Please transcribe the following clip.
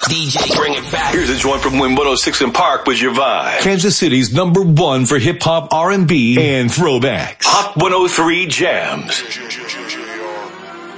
DJ, bring it back. Here's a joint from when 106 in Park was your vibe. Kansas City's #1 for hip hop, R&B, and throwbacks. Hot 103 Jams.